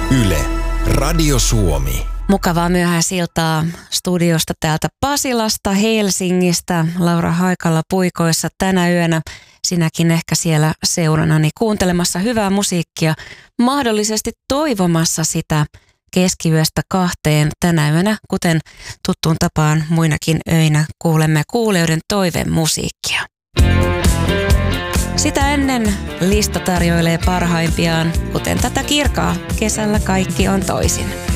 Yle, Radio Suomi. Mukavaa myöhäisiltaa studiosta täältä Pasilasta, Helsingistä. Laura Haikala puikoissa tänä yönä. Sinäkin ehkä siellä seurannani kuuntelemassa hyvää musiikkia. Mahdollisesti toivomassa sitä keskiyöstä 2:00 tänä yönä, kuten tuttuun tapaan muinakin öinä kuulemme kuulijoiden toivemusiikkia. Sitä ennen lista tarjoilee parhaimpiaan, kuten tätä kirkaa. Kesällä kaikki on toisin.